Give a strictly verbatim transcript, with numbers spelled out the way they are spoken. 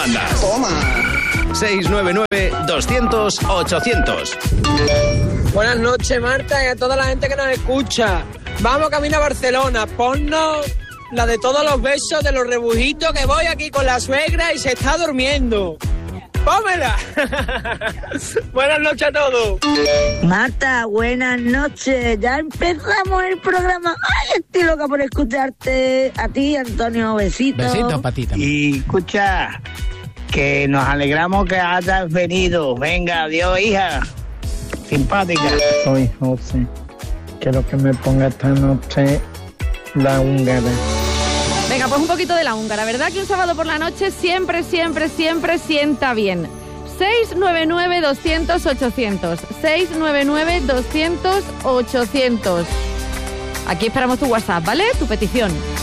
Toma. seis nueve nueve, doscientos, ochocientos. Buenas noches, Marta, y a toda la gente que nos escucha. Vamos camino a Barcelona. Ponnos la de todos los besos de los rebujitos, que voy aquí con la suegra y se está durmiendo. ¡Pómela! Buenas noches a todos. Marta, buenas noches. Ya empezamos el programa. Ay, estoy loca por escucharte. A ti, Antonio, besitos. Besitos para ti también. Y escucha, que nos alegramos que hayas venido. Venga, adiós, hija. Simpática. Soy José. Quiero que me ponga esta noche la húngara. Venga, pues un poquito de la húngara, ¿verdad? Que un sábado por la noche siempre, siempre, siempre sienta bien. seis nueve nueve, doscientos, ochocientos. seis nueve nueve, doscientos, ochocientos. Aquí esperamos tu WhatsApp, ¿vale? Tu petición.